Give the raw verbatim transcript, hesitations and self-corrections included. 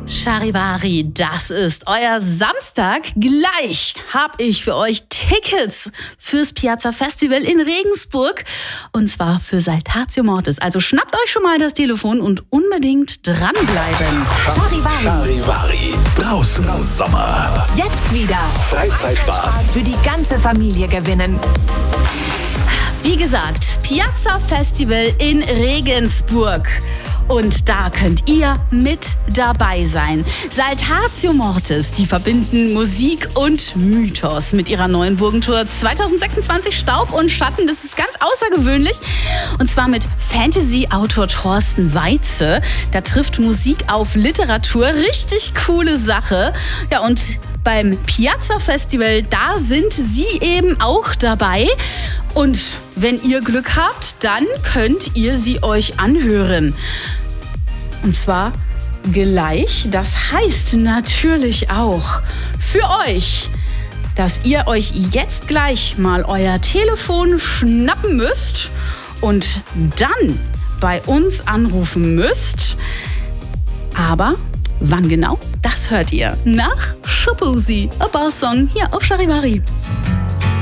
Charivari, das ist euer Samstag. Gleich habe ich für euch Tickets fürs Piazza Festival in Regensburg. Und zwar für Saltatio Mortis. Also schnappt euch schon mal das Telefon und unbedingt dranbleiben. Charivari. Charivari. Draußen Sommer. Jetzt wieder Freizeitspaß. für die ganze Familie gewinnen. Wie gesagt, Piazza Festival in Regensburg. Und da könnt ihr mit dabei sein. Saltatio Mortis, die verbinden Musik und Mythos mit ihrer neuen Burgentour zwanzig sechsundzwanzig Staub und Schatten. Das ist ganz außergewöhnlich. Und zwar mit Fantasy-Autor Thorsten Weitze. Da trifft Musik auf Literatur. Richtig coole Sache. Ja, und beim Piazza Festival, da sind sie eben auch dabei. Und wenn ihr Glück habt, dann könnt ihr sie euch anhören. Und zwar gleich. Das heißt natürlich auch für euch, dass ihr euch jetzt gleich mal euer Telefon schnappen müsst und dann bei uns anrufen müsst. Aber wann genau? Das hört ihr nach Shaboozey, A Bar Song hier auf Charivari.